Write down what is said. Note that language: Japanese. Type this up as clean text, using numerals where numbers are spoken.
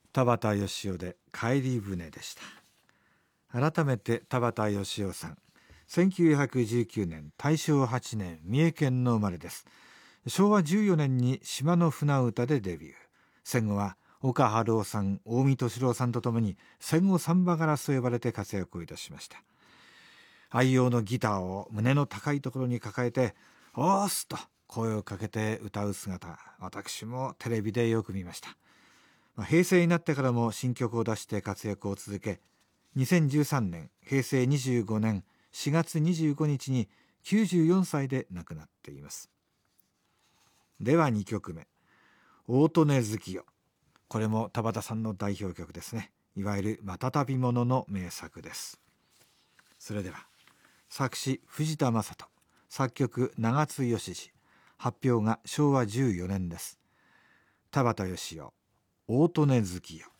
田畑義夫で帰り船でした。改めて田畑義夫さん、1919年大正8年三重県の生まれです。昭和14年に島の船歌でデビュー。戦後は岡春夫さん、大見敏郎さんとともに戦後サンバガラスと呼ばれて活躍をいたしました。愛用のギターを胸の高いところに抱えてオースと声をかけて歌う姿、私もテレビでよく見ました。平成になってからも新曲を出して活躍を続け、2013年平成25年4月25日に94歳で亡くなっています。では2曲目、大利根月よ。これも田畑さんの代表曲ですね。いわゆるまたたびものの名作です。それでは作詞藤田正人、作曲長津義次、発表が昭和14年です。田畑義夫、大利根月よ。